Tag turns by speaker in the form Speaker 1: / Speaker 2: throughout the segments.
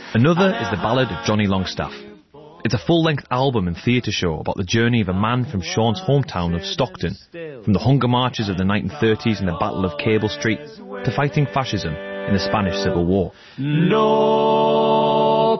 Speaker 1: Another is The Ballad of Johnny Longstaff. It's a full-length album and theatre show about the journey of a man from Sean's hometown of Stockton, from the hunger marches of the 1930s and the Battle of Cable Street, to fighting fascism in the Spanish Civil War.
Speaker 2: No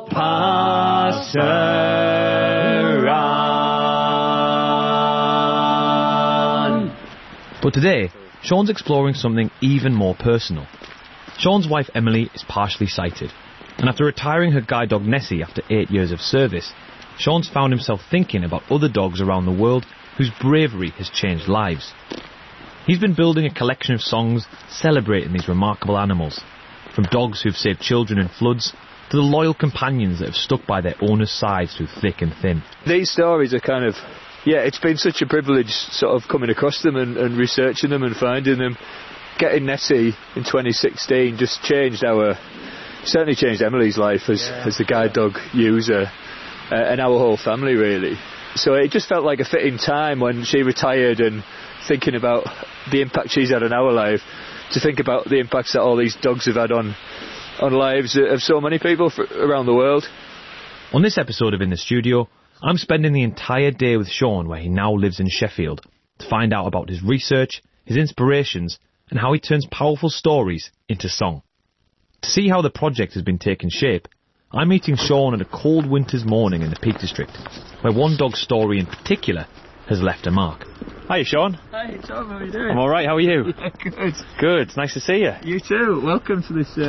Speaker 2: pasaran.
Speaker 1: But today, Sean's exploring something even more personal. Sean's wife Emily is partially sighted, and after retiring her guide dog Nessie after 8 years of service, Sean's found himself thinking about other dogs around the world whose bravery has changed lives. He's been building a collection of songs celebrating these remarkable animals, from dogs who've saved children in floods to the loyal companions that have stuck by their owners' sides through thick and thin.
Speaker 3: These stories are kind of, it's been such a privilege sort of coming across them and researching them and finding them. Getting Nessie in 2016 just certainly changed Emily's life as the guide dog user, and our whole family really. So it just felt like a fitting time when she retired, and thinking about the impact she's had on our life, to think about the impacts that all these dogs have had on lives of so many people around the world.
Speaker 1: On this episode of In the Studio, I'm spending the entire day with Sean where he now lives in Sheffield, to find out about his research, his inspirations, and how he turns powerful stories into song. To see how the project has been taking shape, I'm meeting Sean at a cold winter's morning in the Peak District, where one dog's story in particular has left a mark. Hi, Sean.
Speaker 4: Hi, Tom, how are you doing?
Speaker 1: I'm alright, how are you?
Speaker 4: Yeah, good.
Speaker 1: Good, nice to see you.
Speaker 4: You too, welcome to this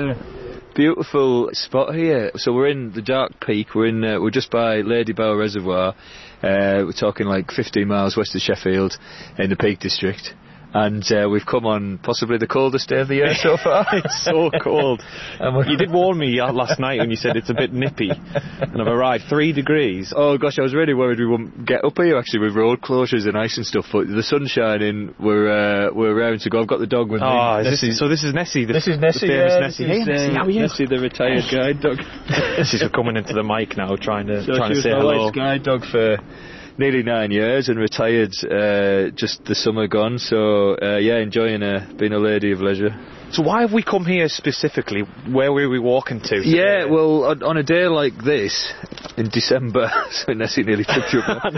Speaker 3: beautiful spot here. So we're in the Dark Peak, we're just by Lady Bower Reservoir, we're talking like 15 miles west of Sheffield in the Peak District. And we've come on possibly the coldest day of the year so far.
Speaker 1: It's so cold. You did warn me last night when you said it's a bit nippy, and I've arrived 3 degrees.
Speaker 3: Oh gosh, I was really worried we wouldn't get up here actually with road closures and ice and stuff, but the sun's shining, we're raring to go. I've got the dog with me.
Speaker 1: So this is Nessie, the
Speaker 3: Nessie,
Speaker 1: famous Nessie.
Speaker 3: Hey Nessie, how are you? Nessie, the retired guide dog.
Speaker 1: She's coming into the mic now, trying to say hello.
Speaker 3: She was my wife's guide dog for nearly 9 years and retired just the summer gone, so enjoying being a lady of leisure.
Speaker 1: So why have we come here specifically? Where were we walking to?
Speaker 3: Yeah, well, on a day like this in December, so Nessie nearly tripped you up.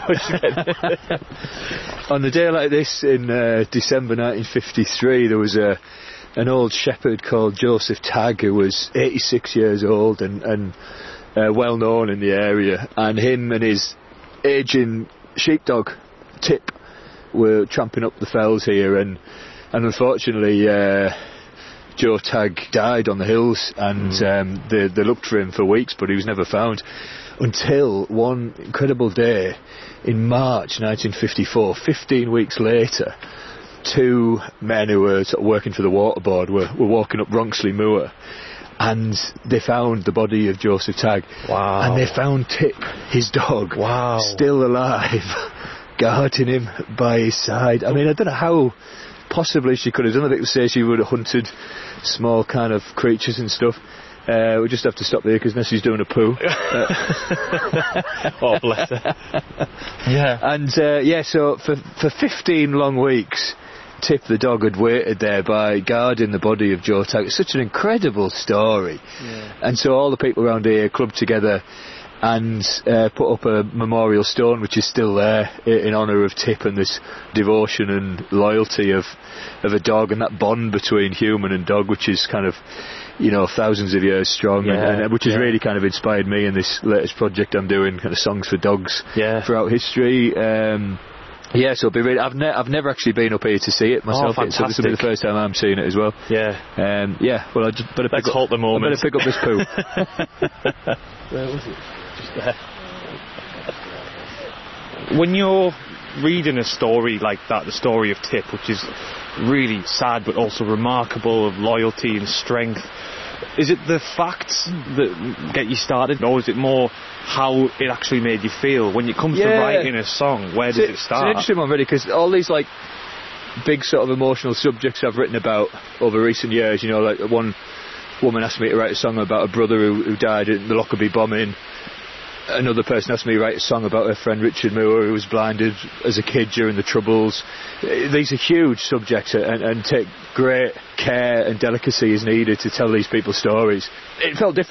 Speaker 3: On a day like this in December 1953, there was an old shepherd called Joseph Tagg, who was 86 years old and well known in the area, and him and his aging sheepdog Tip were tramping up the fells here, and unfortunately Joe Tagg died on the hills, and they looked for him for weeks, but he was never found until one incredible day in March 1954. 15 weeks later, 2 men who were sort of working for the water board were walking up Ronksley Moor, and they found the body of Joseph Tagg.
Speaker 1: Wow.
Speaker 3: And they found Tip, his dog, still alive, guarding him by his side. I mean, I don't know how possibly she could have done it. People say she would have hunted small kind of creatures and stuff. We just have to stop there because Nessie's doing a poo.
Speaker 1: Oh, bless her.
Speaker 3: Yeah. And, so for 15 long weeks, Tip the dog had waited there by guarding the body of Joe Tagg. It's such an incredible story. Yeah. And so all the people around here clubbed together and put up a memorial stone which is still there in honour of Tip and this devotion and loyalty of a dog, and that bond between human and dog, which is kind of, thousands of years strong, and which has really kind of inspired me in this latest project I'm doing, kind of songs for dogs throughout history. So it'll be really, I've never actually been up here to see it myself, so this will be the first time I'm seeing it as well. Well, I just better
Speaker 1: Let's halt the moment.
Speaker 3: I better pick up this poo.
Speaker 1: Where was it? Just there. When you're reading a story like that, the story of Tip, which is really sad but also remarkable, of loyalty and strength, is it the facts that get you started, or is it more how it actually made you feel? When it comes to writing a song, where does it start?
Speaker 3: It's an interesting one, really, because all these big sort of emotional subjects I've written about over recent years, like one woman asked me to write a song about a brother who died in the Lockerbie bombing. Another person asked me to write a song about her friend Richard Moore, who was blinded as a kid during the Troubles. These are huge subjects, and take great care and delicacy is needed to tell these people's stories. It felt different